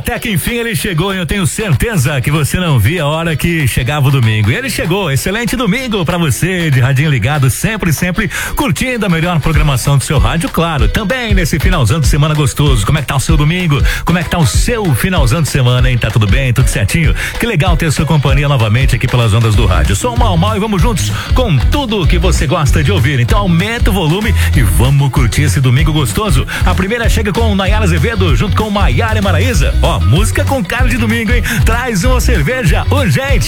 Até que enfim ele chegou e eu tenho certeza que você não via a hora que chegava o domingo. E ele chegou, excelente domingo pra você, de radinho ligado, sempre curtindo a melhor programação do seu rádio, claro. Também nesse finalzão de semana gostoso. Como é que tá o seu domingo? Como é que tá o seu finalzão de semana, hein? Tá tudo bem? Tudo certinho? Que legal ter sua companhia novamente aqui pelas ondas do rádio. Sou o Mal e vamos juntos com tudo que você gosta de ouvir. Então aumenta o volume e vamos curtir esse domingo gostoso. A primeira chega com Nayara Azevedo junto com Maiara e Maraísa. Ó, música com cara de domingo, hein? Traz uma cerveja urgente.